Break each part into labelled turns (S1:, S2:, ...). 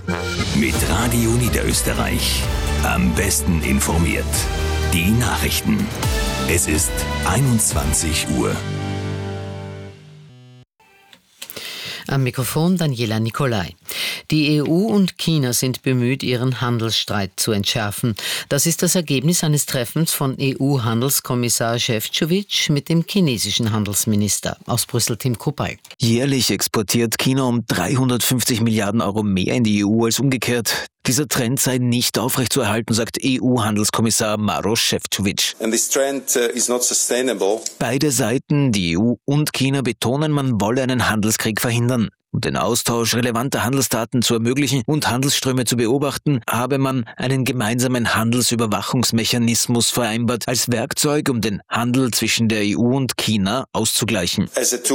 S1: Mit Radio Niederösterreich. Am besten informiert. Die Nachrichten. Es ist 21 Uhr.
S2: Am Mikrofon Daniela Nicolai. Die EU und China sind bemüht, ihren Handelsstreit zu entschärfen. Das ist das Ergebnis eines Treffens von EU-Handelskommissar Šefčovič mit dem chinesischen Handelsminister. Aus Brüssel Tim Kupal.
S3: Jährlich exportiert China um 350 Milliarden Euro mehr in die EU als umgekehrt. Dieser Trend sei nicht aufrechtzuerhalten, sagt EU-Handelskommissar Maroš Šefčovič. Beide Seiten, die EU und China, betonen, man wolle einen Handelskrieg verhindern. Um den Austausch relevanter Handelsdaten zu ermöglichen und Handelsströme zu beobachten, habe man einen gemeinsamen Handelsüberwachungsmechanismus vereinbart als Werkzeug, um den Handel zwischen der EU und China auszugleichen.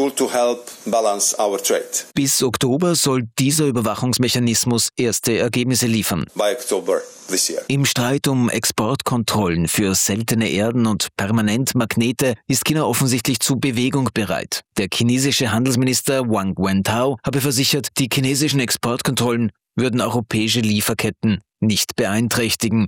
S3: Bis Oktober soll dieser Überwachungsmechanismus erste Ergebnisse liefern. Im Streit um Exportkontrollen für seltene Erden und Permanentmagnete ist China offensichtlich zu Bewegung bereit. Der chinesische Handelsminister Wang Wentao habe versichert, die chinesischen Exportkontrollen würden europäische Lieferketten nicht beeinträchtigen.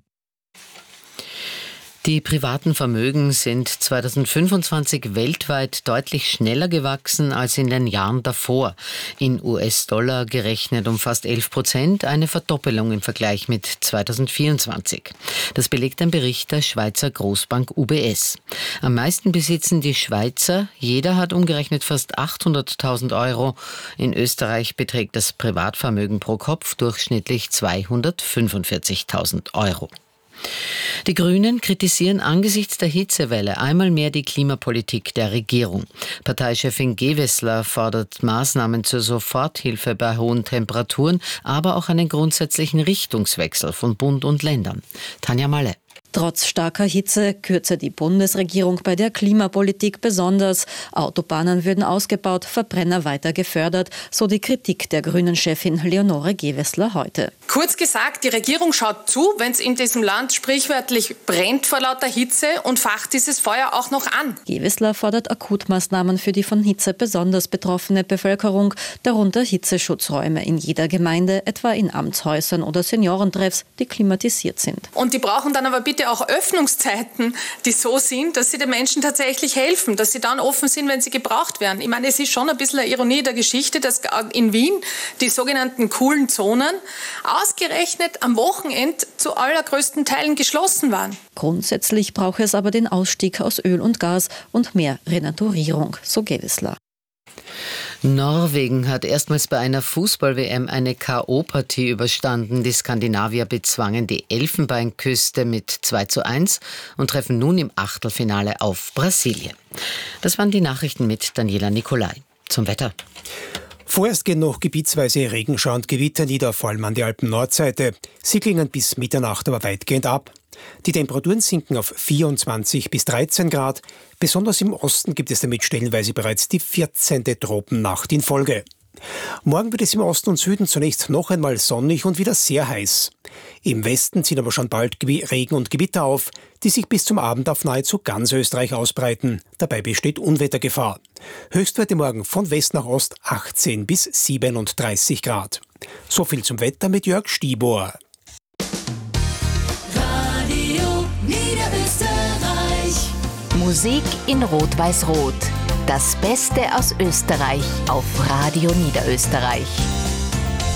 S2: Die privaten Vermögen sind 2025 weltweit deutlich schneller gewachsen als in den Jahren davor. In US-Dollar gerechnet um fast 11%, eine Verdoppelung im Vergleich mit 2024. Das belegt ein Bericht der Schweizer Großbank UBS. Am meisten besitzen die Schweizer. Jeder hat umgerechnet fast 800.000 Euro. In Österreich beträgt das Privatvermögen pro Kopf durchschnittlich 245.000 Euro. Die Grünen kritisieren angesichts der Hitzewelle einmal mehr die Klimapolitik der Regierung. Parteichefin Gewessler fordert Maßnahmen zur Soforthilfe bei hohen Temperaturen, aber auch einen grundsätzlichen Richtungswechsel von Bund und Ländern. Tanja Malle.
S4: Trotz starker Hitze kürze die Bundesregierung bei der Klimapolitik besonders. Autobahnen würden ausgebaut, Verbrenner weiter gefördert, so die Kritik der Grünen-Chefin Leonore Gewessler heute.
S5: Kurz gesagt, die Regierung schaut zu, wenn es in diesem Land sprichwörtlich brennt vor lauter Hitze und facht dieses Feuer auch noch an.
S4: Gewessler fordert Akutmaßnahmen für die von Hitze besonders betroffene Bevölkerung, darunter Hitzeschutzräume in jeder Gemeinde, etwa in Amtshäusern oder Seniorentreffs, die klimatisiert sind.
S5: Und die brauchen dann aber bitte auch Öffnungszeiten, die so sind, dass sie den Menschen tatsächlich helfen, dass sie dann offen sind, wenn sie gebraucht werden. Ich meine, es ist schon ein bisschen eine Ironie der Geschichte, dass in Wien die sogenannten coolen Zonen ausgerechnet am Wochenende zu allergrößten Teilen geschlossen waren.
S4: Grundsätzlich brauche es aber den Ausstieg aus Öl und Gas und mehr Renaturierung, so Gewessler.
S2: Norwegen hat erstmals bei einer Fußball-WM eine K.O.-Partie überstanden. Die Skandinavier bezwangen die Elfenbeinküste mit 2:1 und treffen nun im Achtelfinale auf Brasilien. Das waren die Nachrichten mit Daniela Nicolai. Zum Wetter.
S6: Vorerst gehen noch gebietsweise Regenschauer und Gewitter nieder, vor allem an der Alpen-Nordseite. Sie klingen bis Mitternacht aber weitgehend ab. Die Temperaturen sinken auf 24 bis 13 Grad. Besonders im Osten gibt es damit stellenweise bereits die 14. Tropennacht in Folge. Morgen wird es im Osten und Süden zunächst noch einmal sonnig und wieder sehr heiß. Im Westen ziehen aber schon bald Regen und Gewitter auf, die sich bis zum Abend auf nahezu ganz Österreich ausbreiten. Dabei besteht Unwettergefahr. Höchstwerte morgen von West nach Ost 18 bis 37 Grad. So viel zum Wetter mit Jörg Stibor.
S7: Musik in Rot-Weiß-Rot. Das Beste aus Österreich auf Radio Niederösterreich.